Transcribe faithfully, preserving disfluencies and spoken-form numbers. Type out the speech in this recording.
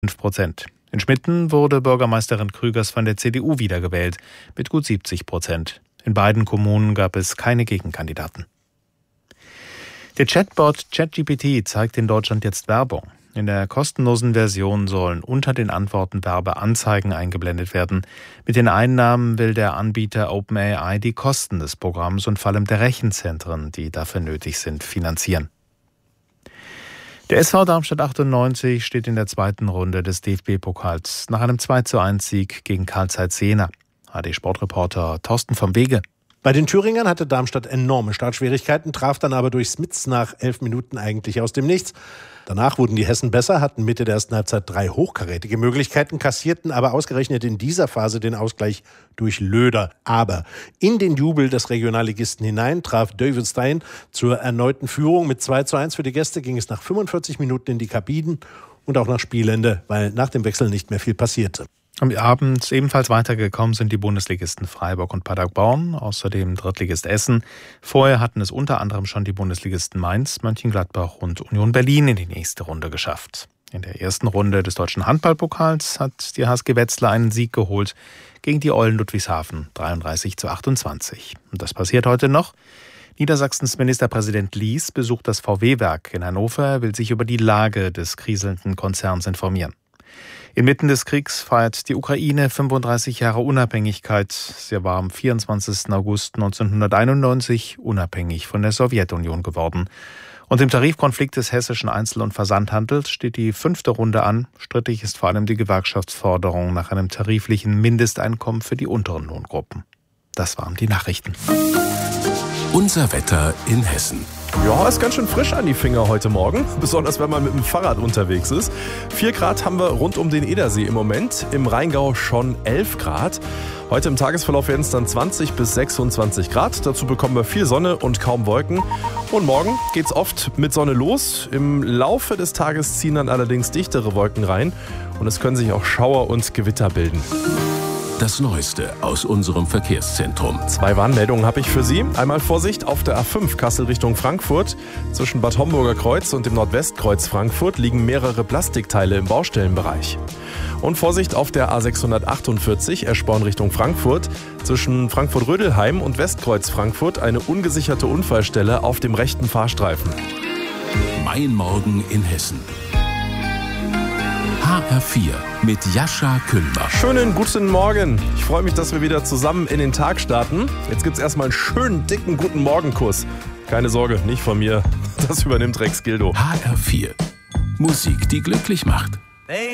fünf Prozent. In Schmitten wurde Bürgermeisterin Krügers von der C D U wiedergewählt mit gut siebzig Prozent. In beiden Kommunen gab es keine Gegenkandidaten. Der Chatbot ChatGPT zeigt in Deutschland jetzt Werbung. In der kostenlosen Version sollen unter den Antworten Werbeanzeigen eingeblendet werden. Mit den Einnahmen will der Anbieter OpenAI die Kosten des Programms und vor allem der Rechenzentren, die dafür nötig sind, finanzieren. Der S V Darmstadt achtundneunzig steht in der zweiten Runde des D F B-Pokals nach einem zwei zu eins Sieg gegen Carl Zeiss Jena. A D-Sportreporter Thorsten vom Wege. Bei den Thüringern hatte Darmstadt enorme Startschwierigkeiten, traf dann aber durch Smits nach elf Minuten eigentlich aus dem Nichts. Danach wurden die Hessen besser, hatten Mitte der ersten Halbzeit drei hochkarätige Möglichkeiten, kassierten aber ausgerechnet in dieser Phase den Ausgleich durch Löder. Aber in den Jubel des Regionalligisten hinein traf David Stein zur erneuten Führung. Mit zwei zu eins für die Gäste ging es nach fünfundvierzig Minuten in die Kabinen und auch nach Spielende, weil nach dem Wechsel nicht mehr viel passierte. Am Abend ebenfalls weitergekommen sind die Bundesligisten Freiburg und Paderborn, außerdem Drittligist Essen. Vorher hatten es unter anderem schon die Bundesligisten Mainz, Mönchengladbach und Union Berlin in die nächste Runde geschafft. In der ersten Runde des deutschen Handballpokals hat die H S G Wetzlar einen Sieg geholt gegen die Eulen Ludwigshafen, dreiunddreißig zu achtundzwanzig. Und das passiert heute noch. Niedersachsens Ministerpräsident Lies besucht das V W-Werk in Hannover, will sich über die Lage des kriselnden Konzerns informieren. Inmitten des Kriegs feiert die Ukraine fünfunddreißig Jahre Unabhängigkeit. Sie war am vierundzwanzigsten August neunzehnhunderteinundneunzig unabhängig von der Sowjetunion geworden. Und im Tarifkonflikt des hessischen Einzel- und Versandhandels steht die fünfte Runde an. Strittig ist vor allem die Gewerkschaftsforderung nach einem tariflichen Mindesteinkommen für die unteren Lohngruppen. Das waren die Nachrichten. Unser Wetter in Hessen. Ja, ist ganz schön frisch an die Finger heute Morgen, besonders wenn man mit dem Fahrrad unterwegs ist. Vier Grad haben wir rund um den Edersee im Moment, im Rheingau schon elf Grad. Heute im Tagesverlauf werden es dann zwanzig bis sechsundzwanzig Grad. Dazu bekommen wir viel Sonne und kaum Wolken. Und morgen geht's oft mit Sonne los. Im Laufe des Tages ziehen dann allerdings dichtere Wolken rein und es können sich auch Schauer und Gewitter bilden. Das Neueste aus unserem Verkehrszentrum. Zwei Warnmeldungen habe ich für Sie. Einmal Vorsicht auf der A fünf Kassel Richtung Frankfurt. Zwischen Bad Homburger Kreuz und dem Nordwestkreuz Frankfurt liegen mehrere Plastikteile im Baustellenbereich. Und Vorsicht auf der A sechshundertachtundvierzig Eschborn Richtung Frankfurt. Zwischen Frankfurt-Rödelheim und Westkreuz Frankfurt eine ungesicherte Unfallstelle auf dem rechten Fahrstreifen. Mein Morgen in Hessen. H R vier mit Jascha Kühlbach. Schönen guten Morgen. Ich freue mich, dass wir wieder zusammen in den Tag starten. Jetzt gibt es erstmal einen schönen, dicken Guten Morgen-Kuss. Keine Sorge, nicht von mir. Das übernimmt Rex Gildo. H R vier. Musik, die glücklich macht.